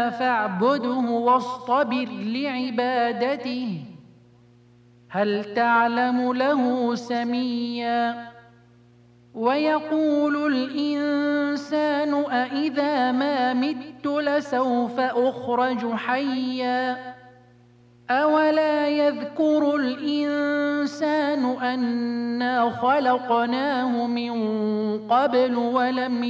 فاعبده واصطبر لعبادته هل تعلم له سميا ويقول الإنسان أإذا ما مت لسوف أخرج حيا أولا يذكر الإنسان أنا خلقناه من قبل ولم